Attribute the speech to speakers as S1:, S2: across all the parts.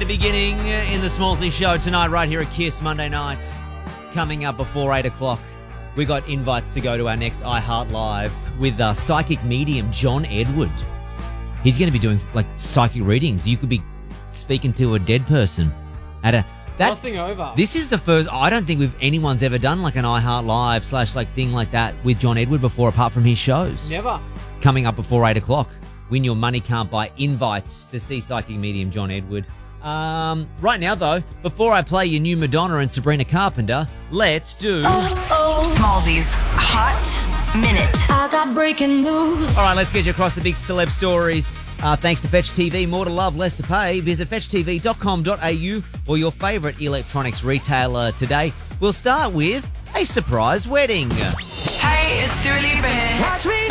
S1: a beginning in the Smallsy Show tonight right here at KISS Monday nights. Coming up before 8 o'clock, we got invites to go to our next iHeart Live with psychic medium John Edward. He's going to be doing like psychic readings. You could be speaking to a dead person at a...
S2: Crossing over.
S1: This is the first... I don't think anyone's ever done like an iHeart Live / like thing like that with John Edward before, apart from his shows.
S2: Never.
S1: Coming up before 8 o'clock. Win your money can't buy invites to see psychic medium John Edward. Right now, though, before I play your new Madonna and Sabrina Carpenter, let's do...
S3: Smallsy's Hot Minute.
S4: I got breaking news.
S1: All right, let's get you across the big celeb stories. Thanks to Fetch TV, more to love, less to pay. Visit fetchtv.com.au or your favourite electronics retailer today. We'll start with a surprise wedding.
S3: Hey, it's Dua Lipa here.
S4: Watch me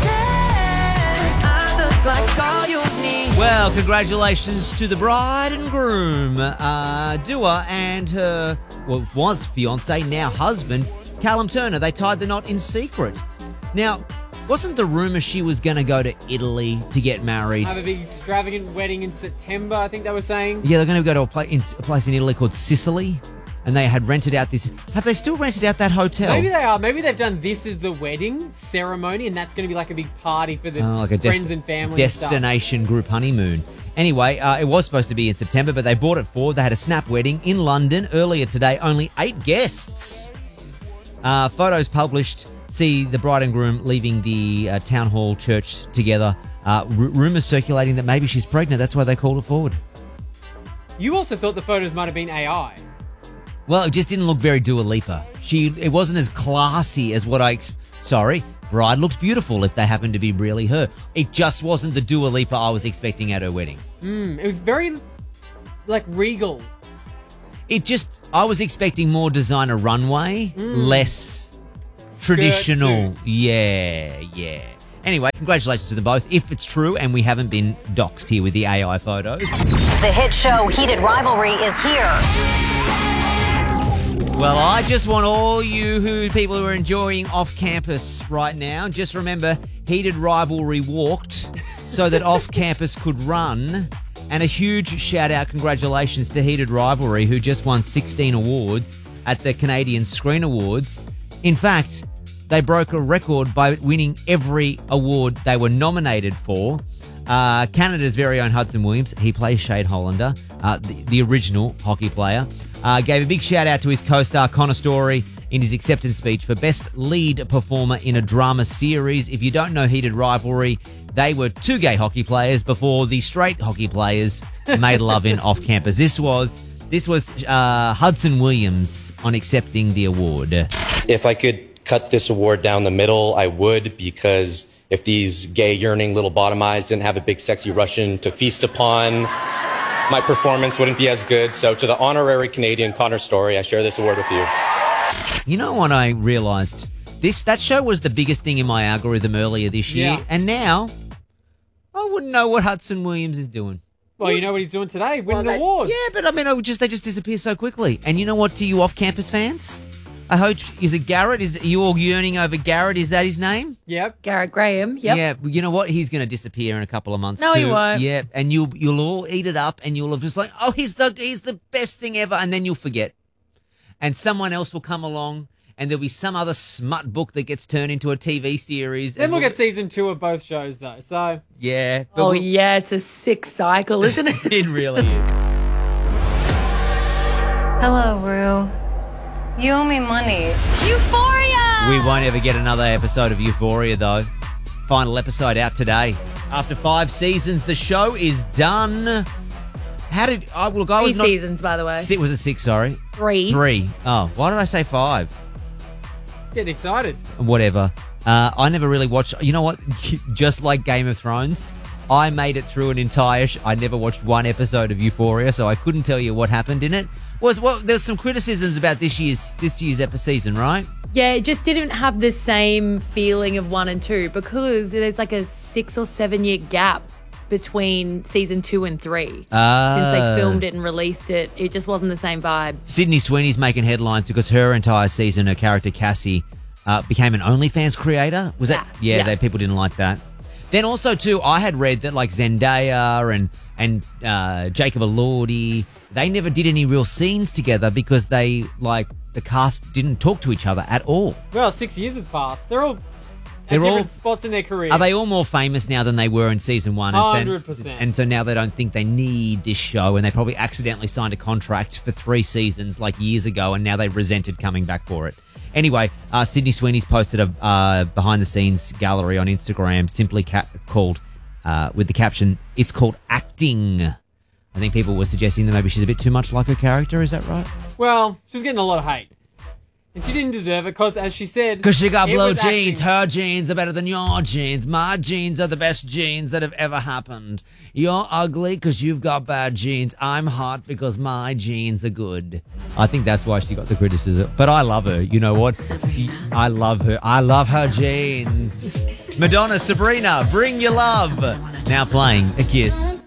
S4: dance. I look like all you need.
S1: Well, congratulations to the bride and groom, Dua and her, well, was fiancé, now husband, Callum Turner. They tied the knot in secret. Now, wasn't the rumour she was going to go to Italy to get married?
S2: Have a big extravagant wedding in September, I think they were saying.
S1: Yeah, they're going to go to a place in Italy called Sicily, and they had rented out this... Have they still rented out that hotel?
S2: Maybe they are. Maybe they've done this as the wedding ceremony, and that's going to be like a big party for the friends and family.
S1: Destination group honeymoon. Anyway, it was supposed to be in September, but they brought it forward. They had a snap wedding in London earlier today. Only 8 guests. Photos published see the bride and groom leaving the town hall church together. Rumours circulating that maybe she's pregnant. That's why they called it forward.
S2: You also thought the photos might have been AI.
S1: Well, it just didn't look very Dua Lipa. It wasn't as classy as what bride looks beautiful if they happen to be really her. It just wasn't the Dua Lipa I was expecting at her wedding.
S2: It was very, like, regal.
S1: I was expecting more designer runway, less traditional.
S2: Suit.
S1: Yeah. Anyway, congratulations to them both. If it's true and we haven't been doxed here with the AI photos.
S5: The hit show Heated Rivalry is here.
S1: Well, I just want all you people who are enjoying off campus right now, just remember Heated Rivalry walked so that off campus could run. And a huge shout out, congratulations to Heated Rivalry, who just won 16 awards at the Canadian Screen Awards. In fact, they broke a record by winning every award they were nominated for. Canada's very own Hudson Williams, he plays Shade Hollander, the original hockey player, gave a big shout out to his co-star Connor Story in his acceptance speech for Best Lead Performer in a Drama Series. If you don't know Heated Rivalry, they were 2 gay hockey players before the straight hockey players made love in off campus. This was Hudson Williams on accepting the award.
S6: If I could cut this award down the middle, I would, because if these gay yearning little bottom eyes didn't have a big sexy Russian to feast upon, my performance wouldn't be as good. So to the honorary Canadian Connor Story, I share this award with you.
S1: You know what I realised? That show was the biggest thing in my algorithm earlier this year, and now I wouldn't know what Hudson Williams is doing.
S2: Well, you know what he's doing today, winning awards.
S1: Yeah, but I mean, they just disappear so quickly. And you know what, to you off-campus fans? I hope, is it Garrett? Are you all yearning over Garrett? Is that his name?
S2: Yep.
S7: Garrett Graham, yep.
S1: Yeah, you know what? He's going to disappear in a couple of months
S7: No,
S1: too.
S7: he won't.
S1: Yeah, and you'll all eat it up and you'll have just like, oh, he's the best thing ever, and then you'll forget. And someone else will come along and there'll be some other smut book that gets turned into a TV series.
S2: Then we'll get season 2 of both shows, though, so...
S1: Yeah.
S7: Yeah, it's a sick cycle, isn't it?
S1: It really is.
S8: Hello, Rue. You owe me money.
S4: Euphoria!
S1: We won't ever get another episode of Euphoria, though. Final episode out today. After 5 seasons, the show is done. How did... I was
S7: 3
S1: not...
S7: seasons, by the way.
S1: Was it 6, sorry?
S7: 3.
S1: 3. Oh, why did I say 5?
S2: Getting excited.
S1: Whatever. I never really watched... You know what? Just like Game of Thrones, I made it through an entire... I never watched one episode of Euphoria, so I couldn't tell you what happened in it. There's some criticisms about this year's season, right?
S7: Yeah, it just didn't have the same feeling of 1 and 2 because there's like a 6 or 7 year gap between season 2 and 3. Since they filmed it and released it, it just wasn't the same vibe.
S1: Sydney Sweeney's making headlines because her entire season, her character Cassie, became an OnlyFans creator. Was that? Yeah. People didn't like that. Then also, too, I had read that, like, Zendaya and Jacob Elordi, they never did any real scenes together because they, like, the cast didn't talk to each other at all.
S2: Well, 6 years has passed. They're all at different spots in their career.
S1: Are they all more famous now than they were in season 1?
S2: 100%.
S1: And so now they don't think they need this show, and they probably accidentally signed a contract for 3 seasons like years ago, and now they've resented coming back for it. Anyway, Sydney Sweeney's posted a behind-the-scenes gallery on Instagram simply called, with the caption, "It's called acting." I think people were suggesting that maybe she's a bit too much like her character. Is that right?
S2: Well, she was getting a lot of hate. And she didn't deserve it because, as she said...
S1: Because she got blue jeans.
S2: Acting.
S1: Her jeans are better than your jeans. My jeans are the best jeans that have ever happened. You're ugly because you've got bad jeans. I'm hot because my jeans are good. I think that's why she got the criticism. But I love her. You know what? I love her. I love her jeans. Madonna, Sabrina, Bring Your Love. Now playing a Kiss.